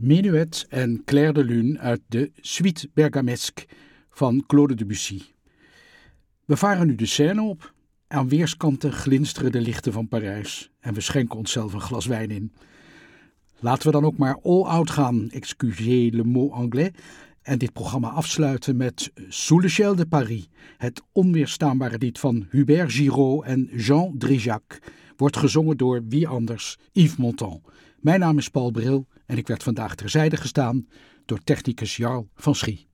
Menuet en Clair de Lune uit de Suite Bergamesque van Claude Debussy. We varen nu de Seine op. Aan weerskanten glinsteren de lichten van Parijs en we schenken onszelf een glas wijn in. Laten we dan ook maar all out gaan, excusez le mot anglais, en dit programma afsluiten met Sous l'échelle de Paris, het onweerstaanbare lied van Hubert Giraud en Jean Dréjac, wordt gezongen door wie anders, Yves Montand. Mijn naam is Paul Bril en ik werd vandaag terzijde gestaan door technicus Jarl van Schie.